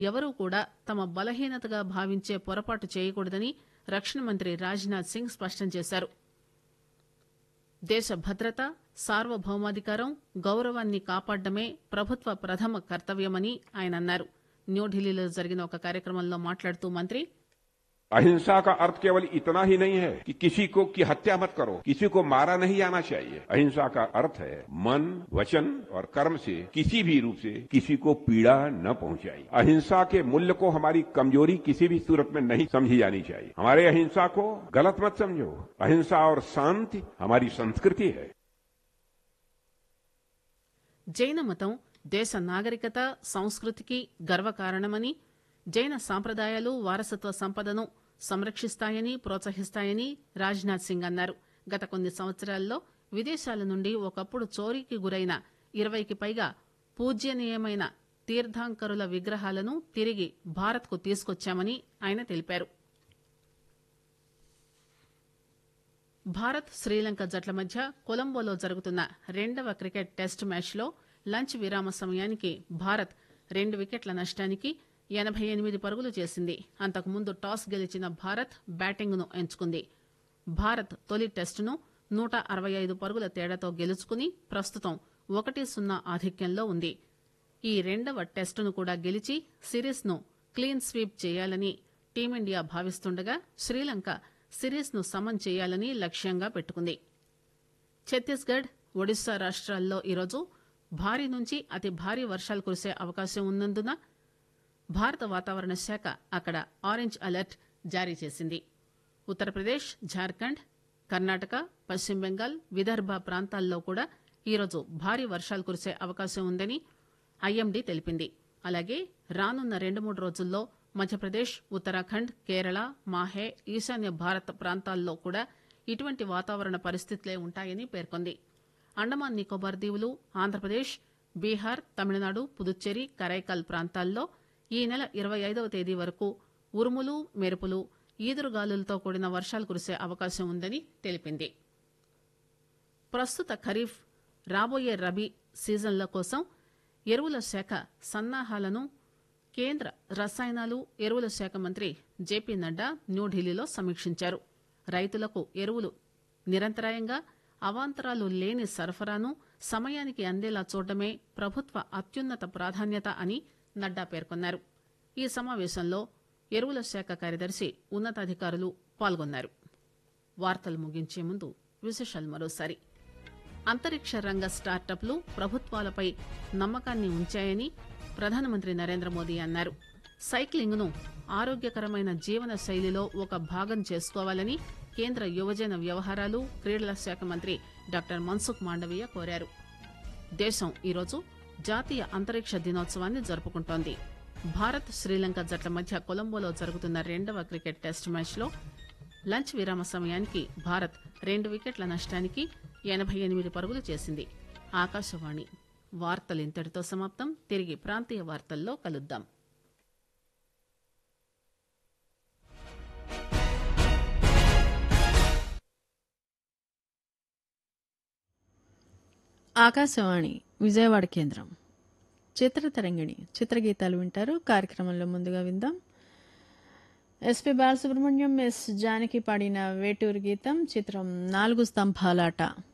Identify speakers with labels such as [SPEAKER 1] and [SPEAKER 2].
[SPEAKER 1] ఎవరూ కూడా తమ బలహీనతగా భావించే పొరపాటు చేయకూడదని రక్షణ మంత్రి రాజ్నాథ్ సింగ్ స్పష్టం చేశారు. దేశ భద్రత, సార్వభౌమాధికారం, గౌరవాన్ని కాపాడడమే ప్రభుత్వ ప్రథమ కర్తవ్యమని ఆయన అన్నారు. న్యూఢిల్లీలో జరిగిన ఒక కార్యక్రమంలో మాట్లాడుతూ మంత్రి
[SPEAKER 2] अहिंसा का अर्थ केवल इतना ही नहीं है कि किसी को की हत्या मत करो, किसी को मारा नहीं जाना चाहिए। अहिंसा का अर्थ है मन, वचन और कर्म से किसी भी रूप से किसी को पीड़ा न पहुंचाई। अहिंसा के मूल्य को हमारी कमजोरी किसी भी सूरत में नहीं समझी जानी चाहिए। हमारे अहिंसा को गलत मत समझो। अहिंसा और शांति हमारी संस्कृति है।
[SPEAKER 1] జైన మతం దేశ నాగరికత, సంస్కృతికి గర్వకారణమని, జైన సాంప్రదాయాలు వారసత్వ సంపదను సంరక్షిస్తాయని, ప్రోత్సహిస్తాయని రాజ్నాథ్ సింగ్ అన్నారు. గత కొన్ని సంవత్సరాల్లో విదేశాల నుండి ఒకప్పుడు చోరీకి గురైన 20కి పైగా పూజ్యనీయమైన తీర్థాంకరుల విగ్రహాలను తిరిగి భారత్కు తీసుకొచ్చామని ఆయన తెలిపారు. భారత్, శ్రీలంక జట్ల మధ్య కొలంబోలో జరుగుతున్న 2వ క్రికెట్ టెస్ట్ మ్యాచ్లో లంచ్ విరామ సమయానికి భారత్ 2 వికెట్ల నష్టానికి 88 పరుగులు చేసింది. అంతకుముందు టాస్ గెలిచిన భారత్ బ్యాటింగ్ ను ఎంచుకుంది. భారత్ తొలి టెస్టును 165 పరుగుల తేడాతో గెలుచుకుని ప్రస్తుతం 1-0 ఆధిక్యంలో ఉంది. ఈ 2వ టెస్టును కూడా గెలిచి సిరీస్ ను క్లీన్ స్వీప్ చేయాలని టీమిండియా భావిస్తుండగా శ్రీలంక సిరీస్ ను సమన్ చేయాలని లక్ష్యంగా పెట్టుకుంది. ఛత్తీస్గఢ్, ఒడిశా రాష్ట్రాల్లో ఈరోజు భారీ నుంచి అతి భారీ వర్షాలు కురిసే అవకాశం ఉన్నందున భారత వాతావరణ శాఖ అక్కడ ఆరెంజ్ అలర్ట్ జారీ చేసింది. ఉత్తరప్రదేశ్, ఝార్ఖండ్, కర్ణాటక, పశ్చిమ బెంగాల్, విదర్భ ప్రాంతాల్లో కూడా ఈరోజు భారీ వర్షాలు కురిసే అవకాశం ఉందని ఐఎండీ తెలిపింది. అలాగే రానున్న 2-3 రోజుల్లో మధ్యప్రదేశ్, ఉత్తరాఖండ్, కేరళ, మాహే, ఈశాన్య భారత ప్రాంతాల్లో కూడా ఇటువంటి వాతావరణ పరిస్థితులే ఉంటాయని పేర్కొంది. అండమాన్ నికోబార్ దీవులు, ఆంధ్రప్రదేశ్, బీహార్, తమిళనాడు, పుదుచ్చేరి, కరైకల్ ప్రాంతాల్లో ఈ నెల 25వ తేదీ వరకు ఉరుములు, మెరుపులు, ఈదురుగాలులతో కూడిన వర్షాలు కురిసే అవకాశం ఉందని తెలిపింది. ప్రస్తుత ఖరీఫ్, రాబోయే రబీ సీజన్ల కోసం ఎరువుల శాఖ సన్నాహాలను కేంద్ర రసాయనాలు, ఎరువుల శాఖ మంత్రి జేపీ నడ్డా న్యూఢిల్లీలో సమీక్షించారు. రైతులకు ఎరువులు నిరంతరాయంగా, అవాంతరాలు లేని సరఫరాను సమయానికి అందేలా చూడటమే ప్రభుత్వ అత్యున్నత ప్రాధాన్యత అని నడ్డా పేర్కొన్నారు. ఈ సమావేశంలో ఎరువుల శాఖ కార్యదర్శి, ఉన్నతాధికారులు పాల్గొన్నారు. వార్తలు ముగించే ముందు విశేషాలు మరోసారి. అంతరిక్ష రంగ స్టార్టప్లు ప్రభుత్వాలపై నమ్మకాన్ని ఉంచాయని ప్రధానమంత్రి నరేంద్ర మోదీ అన్నారు. సైక్లింగ్ ను ఆరోగ్యకరమైన జీవన శైలిలో ఒక భాగం చేసుకోవాలని కేంద్ర యువజన వ్యవహారాలు, క్రీడల శాఖ మంత్రి డాక్టర్ మన్సుఖ్ మాండవీయ కోరారు. దేశం ఈరోజు జాతీయ అంతరిక్ష దినోత్సవాన్ని జరుపుకుంటోంది. భారత్, శ్రీలంక జట్ల మధ్య కొలంబోలో జరుగుతున్న 2వ క్రికెట్ టెస్ట్ మ్యాచ్లో లంచ్ విరామ సమయానికి భారత్ 2 వికెట్ల నష్టానికి 88 పరుగులు చేసింది. ఆకాశవాణి వార్తలు ఇంతటితో సమాప్తం. తిరిగి ప్రాంతీయ వార్తల్లో కలుద్దాం.
[SPEAKER 3] ఆకాశవాణి విజయవాడ కేంద్రం. చిత్రతరంగిణి చిత్రగీతాలు వింటారు. కార్యక్రమంలో ముందుగా విందాం. ఎస్పి బాలసుబ్రహ్మణ్యం, ఎస్ జానకి పాడిన వేటూరు గీతం. చిత్రం 4 స్తంభాలాట.